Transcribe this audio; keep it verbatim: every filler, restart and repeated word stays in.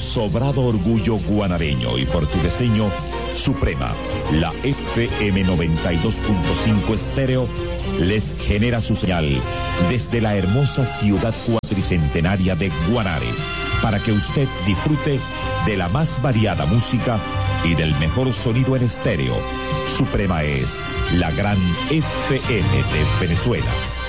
sobrado orgullo guanareño y portugueseño, Suprema, la F M noventa y dos punto cinco estéreo, les genera su señal desde la hermosa ciudad cuatricentenaria de Guanare, para que usted disfrute de la más variada música y del mejor sonido en estéreo. Suprema es la gran F M de Venezuela.